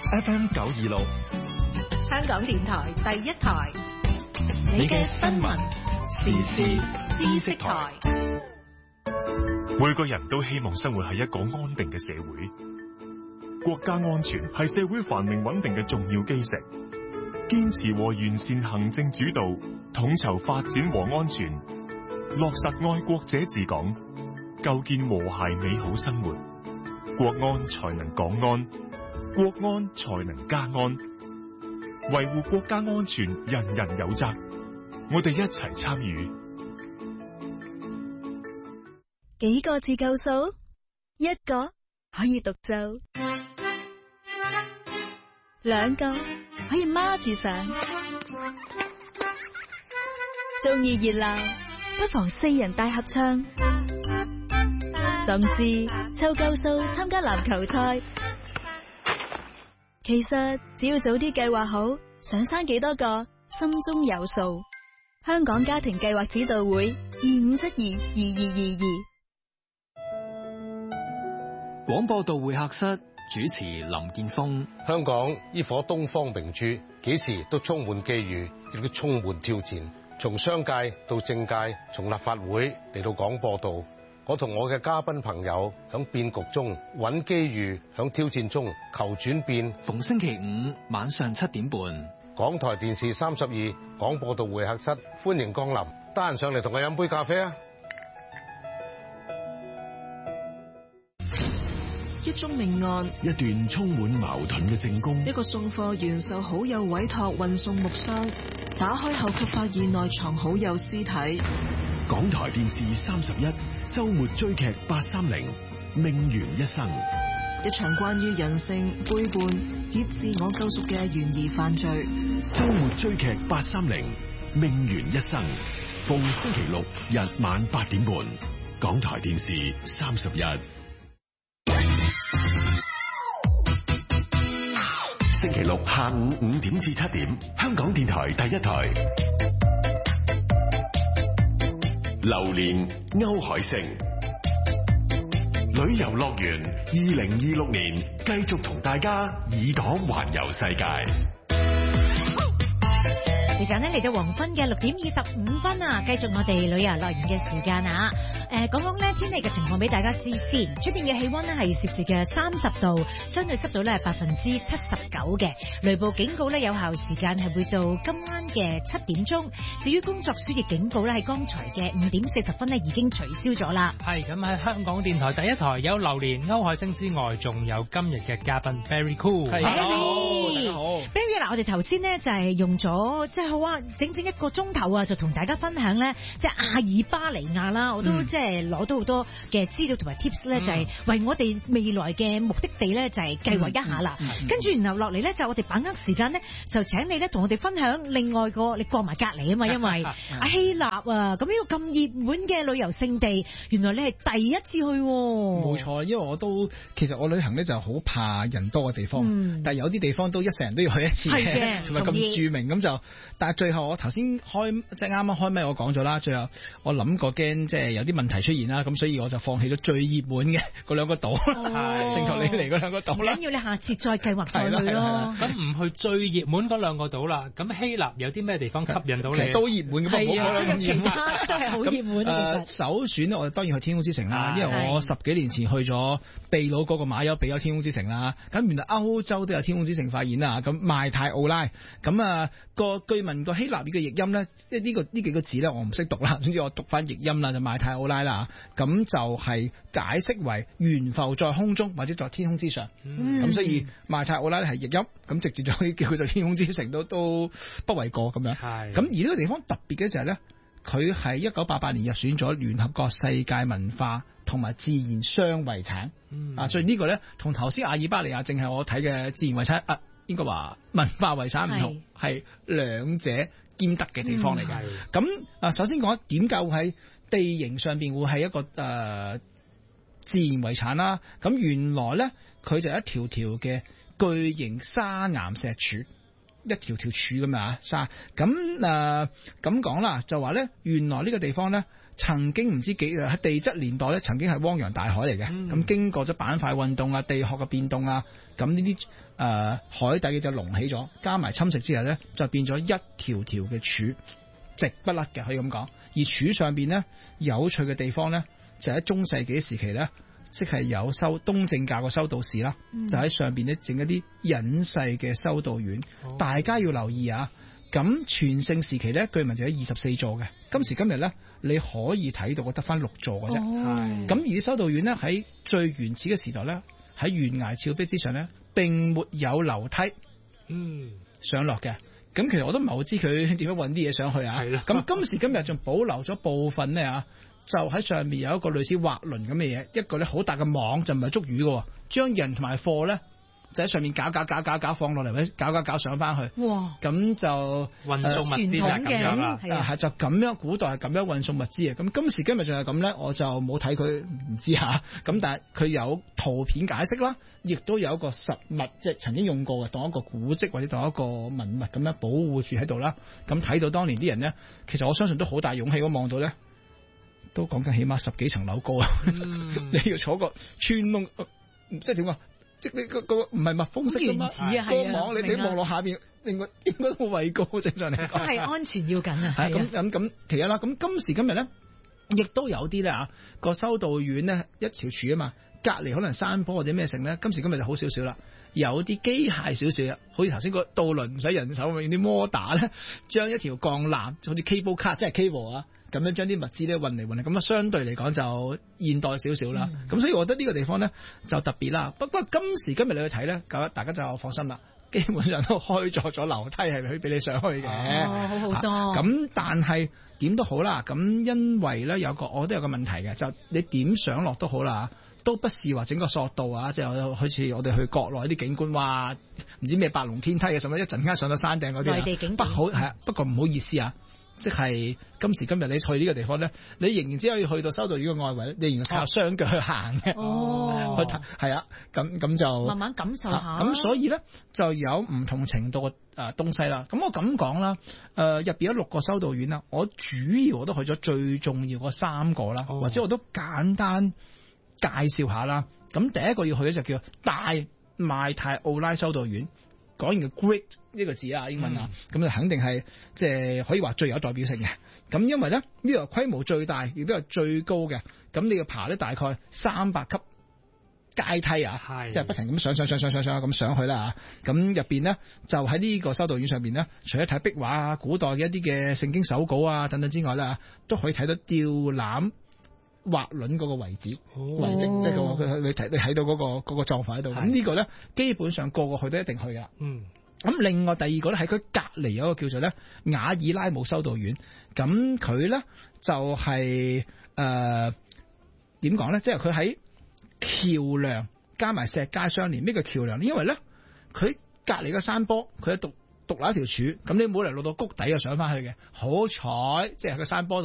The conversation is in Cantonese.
FM 926， 香港電台第一台，你嘅新聞時事知識台。 每個人都希望生活喺一個安定嘅社會，國家安全係社會繁榮穩定嘅重要基石。堅持和完善行政主導，統籌發展和安全，落實愛國者治港，構建和諧美好生活，國安才能港安，國安才能家安。維護國家安全，人人有責，我哋一齊參與。 幾個字夠數？一個可以獨奏，兩個可以孖住上。中意熱鬧，不妨四人大合唱，甚至湊夠數參加籃球賽。其實只要早啲計劃好，想生幾多個，心中有數。香港家庭計劃指導會25722222。 廣播道會客室主持林健鋒。 香港呢顆東方明珠，幾時都充滿機遇，亦都充滿挑戰。從商界到政界，從立法會嚟到廣播道，我同我嘅嘉賓朋友響變局中揾機遇，響挑戰中求轉變。 逢星期五晚上7點半， 港台電視32廣播道會客室，歡迎光臨。得閒上嚟同我飲杯咖啡啊！ 一宗命案， 一段充滿矛盾嘅證供， 一個送貨員受好友委託運送木箱，打開後卻發現內藏好友屍體。 港台電視31周末追劇830命懸一生， 一場關於人性背叛以自我救贖嘅懸疑犯罪。 周末追劇830命懸一生，逢星期六日晚8點半，港台電視31。星期六下午5點至7點，香港電台第一台。榴蓮歐海星旅遊樂園2026年繼續同大家耳朵環遊世界。 時間呢嚟到黃昏嘅6點25分啊，繼續我哋旅遊樂園嘅時間啊。講講咧天氣嘅情況俾大家知先。出邊嘅氣溫呢係攝氏嘅30度，相對濕度呢係79%嘅。雷暴警告呢有效時間係會到今晚嘅7點鐘。至於工作暑熱警告呢喺剛才嘅5點40分呢已經取消咗啦。 係咁，喺香港電台第一台有榴蓮歐海星之外，仲有今日嘅嘉賓 Very Cool。 係，大家好。Very 嗱，我哋頭先呢就係用咗即係好啊，整整1個鐘頭啊，就同大家分享呢即係阿爾巴尼亞啦，我都即係攞到好多嘅資料同埋 tips 咧，就係為我哋未來嘅目的地咧，就係計劃一下啦。跟住然後落嚟咧，就我哋把握時間咧，就請你咧同我哋分享另外個你過埋隔離啊嘛，因為希臘啊，咁呢個咁熱門嘅旅遊勝地，原來你係第一次去。 冇錯，因為其實我旅行咧就好怕人多嘅地方，但係有啲地方都一世人都要去一次嘅，同埋咁著名咁就。但係最後我頭先即係啱啱開咪我講咗啦，最後我諗過驚即係有啲問題出現啦，咁所以我就放棄咗最熱門嘅嗰兩個島，承托你嚟嗰兩個島啦。 緊要你下次再計劃再去咯。 咁唔去最熱門嗰兩個島啦，咁希臘有啲咩地方吸引到你？ 其實都熱門嘅，唔好講咁熱門。 都係好熱門。其實首選咧，我當然去天空之城啦，因為我10幾年前去咗秘魯嗰個馬丘比丘天空之城啦。咁原來歐洲都有天空之城發現啦。咁邁泰奧拉咁個據聞個希臘嘅譯音咧，即係呢幾個字咧，我唔識讀啦。總之我讀翻譯音啦，就邁泰奧拉啦。咁就係解釋為懸浮在空中或者在天空之上。咁所以邁泰奧拉係譯音，咁直接就可以叫佢做天空之城都不為過咁樣。咁而呢個地方特別嘅就係咧，佢係1988年入選咗聯合國世界文化同埋自然雙遺產。所以呢個咧同頭先阿爾巴尼亞淨係我睇嘅自然遺產應該話文化遺產唔同，係兩者兼得嘅地方嚟嘅。咁首先講點解會喺地形上邊會係一個自然遺產啦。咁原來咧佢就一條條嘅巨型砂岩石柱，一條條柱咁啊沙。咁講啦，就話咧原來呢個地方咧曾經唔知幾喺地質年代咧，曾經係汪洋大海嚟嘅。咁經過咗板塊運動啊、地殼嘅變動啊，咁呢啲海底嘅就隆起咗，加埋侵蝕之後咧，就變咗一條條嘅柱，直不甩嘅，可以咁講。而柱上邊咧，有趣嘅地方咧，就喺中世紀時期咧，即係有東正教嘅修道士啦，就喺上邊咧整一啲隱世嘅修道院。大家要留意啊！咁全盛時期咧，據聞就有24座嘅。今時今日咧，你可以睇到得翻6座嘅啫。咁而啲修道院咧，喺最原始嘅時代咧，喺懸崖峭壁之上咧，並沒有樓梯上落嘅。咁其實我都唔係好知佢點樣搵啲嘢上去啊。咁今時今日仲保留咗部分咧啊，就喺上面有一個類似滑輪咁嘅嘢，一個咧好大嘅網，就唔係捉魚嘅，將人同埋貨咧就喺上面搞放落嚟，或者搞上翻去。哇！咁就運送物資係咁樣啦， 係就咁樣，古代係咁樣運送物資嘅。咁今時今日仲係咁咧，我就冇睇佢，唔知嚇。咁但係佢有圖片解釋啦，亦都有一個實物，即係曾經用過嘅，當一個古蹟或者當一個文物咁樣保護住喺度啦。咁睇到當年啲人咧，其實我相信都好大勇氣，我望到咧，都講緊起碼10幾層樓高啊！你要坐個穿窿，即係點啊？即係你個唔係密封式噶嘛，個網你望落下邊，應該好畏高，正常嚟講。 都係安全要緊啊！ 咁其一啦，咁今時今日咧，亦都有啲咧個修道院咧一條柱啊嘛，隔離可能山坡或者咩城咧，今時今日就好少少啦，有啲機械少少啊，好似頭先個渡輪唔使人手，用啲摩打咧，將一條鋼纜，好似 cable car 即係 cable 啊。咁樣將啲物資咧運嚟運嚟，咁啊相對嚟講就現代少少啦。咁所以我覺得呢個地方咧就特別啦。不過今時今日你去睇咧，大家就放心啦，基本上都開咗樓梯係可以俾你上去嘅。 好好多。 咁但係點都好啦，咁因為咧我覺得有個問題嘅，就你點上落都好啦，都不是話整個索道啊，即係好似我哋去國內啲景觀，哇，唔知咩白龍天梯啊，什麼一陣間上到山頂嗰啲。內地景觀。不過唔好意思啊。即係今時今日你去呢個地方咧，你仍然只可以去到修道院嘅外圍，你仍然靠雙腳去行嘅。係啊，咁就慢慢感受下。 咁所以咧就有唔同程度嘅東西啦。咁我咁講啦，入邊有6個修道院啦，我主要我都去咗最重要嗰3個啦，或者我都簡單介紹下啦。咁第一個要去嘅就叫大麥泰奧拉修道院。講完嘅 great 呢個字啊，英文啊，咁就肯定係即係可以話最有代表性嘅。咁因為咧呢個規模最大，亦都係最高嘅。咁你要爬咧大概300級階梯啊，即係不停咁上咁上去啦嚇。咁入邊咧就喺呢個修道院上邊咧，除咗睇壁畫啊、古代嘅一啲嘅聖經手稿啊等等之外咧，都可以睇到吊籃滑輪嗰個遺跡，即係你睇到嗰個狀況喺度。咁呢個咧基本上個去都一定去噶啦。咁另外第二個咧喺佢隔離有一個叫做咧雅爾拉姆修道院。咁佢咧就係點講咧？即係佢喺橋梁加埋石階相連。咩叫橋梁？因為咧佢隔離個山坡，佢係獨立一條柱，咁你冇嚟落到谷底就上翻去嘅。好彩即係個山坡度。